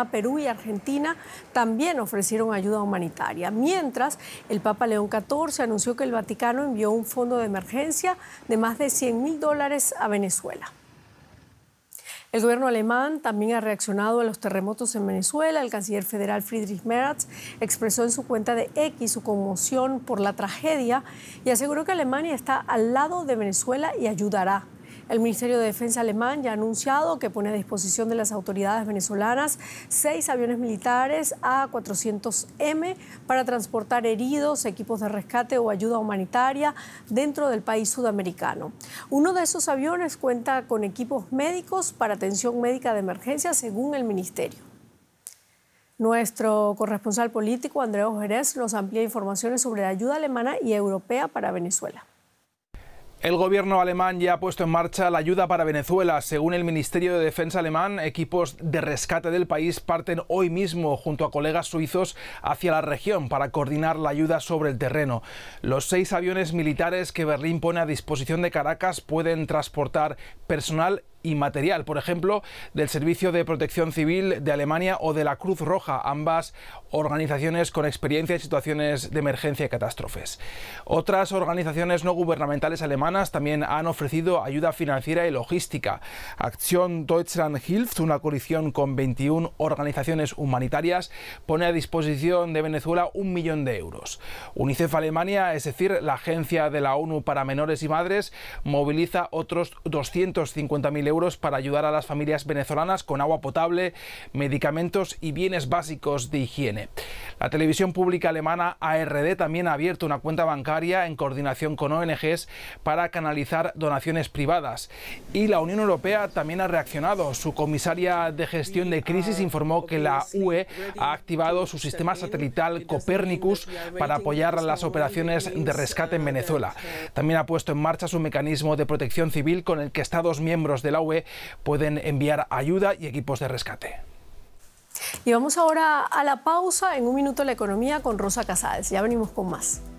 Panamá, Perú y Argentina también ofrecieron ayuda humanitaria. Mientras, el Papa León XIV anunció que el Vaticano envió un fondo de emergencia de más de $100.000 a Venezuela. El gobierno alemán también ha reaccionado a los terremotos en Venezuela. El canciller federal Friedrich Merz expresó en su cuenta de X su conmoción por la tragedia y aseguró que Alemania está al lado de Venezuela y ayudará. El Ministerio de Defensa alemán ya ha anunciado que pone a disposición de las autoridades venezolanas 6 aviones militares A400M para transportar heridos, equipos de rescate o ayuda humanitaria dentro del país sudamericano. Uno de esos aviones cuenta con equipos médicos para atención médica de emergencia, según el ministerio. Nuestro corresponsal político, Andrea Jerez, nos amplía informaciones sobre la ayuda alemana y europea para Venezuela. El gobierno alemán ya ha puesto en marcha la ayuda para Venezuela. Según el Ministerio de Defensa alemán, equipos de rescate del país parten hoy mismo junto a colegas suizos hacia la región para coordinar la ayuda sobre el terreno. Los 6 aviones militares que Berlín pone a disposición de Caracas pueden transportar personal y material, por ejemplo, del Servicio de Protección Civil de Alemania o de la Cruz Roja, ambas organizaciones con experiencia en situaciones de emergencia y catástrofes. Otras organizaciones no gubernamentales alemanas también han ofrecido ayuda financiera y logística. Acción Deutschland Hilft, una coalición con 21 organizaciones humanitarias, pone a disposición de Venezuela 1 millón de euros. UNICEF Alemania, es decir, la agencia de la ONU para menores y madres, moviliza otros 250.000 euros para ayudar a las familias venezolanas con agua potable, medicamentos y bienes básicos de higiene. La televisión pública alemana ARD también ha abierto una cuenta bancaria en coordinación con ONGs para canalizar donaciones privadas. Y la Unión Europea también ha reaccionado. Su comisaria de gestión de crisis informó que la UE ha activado su sistema satelital Copernicus para apoyar las operaciones de rescate en Venezuela. También ha puesto en marcha su mecanismo de protección civil con el que Estados miembros de la UE pueden enviar ayuda y equipos de rescate. Y vamos ahora a la pausa. En un minuto la economía con Rosa Casals. Ya venimos con más.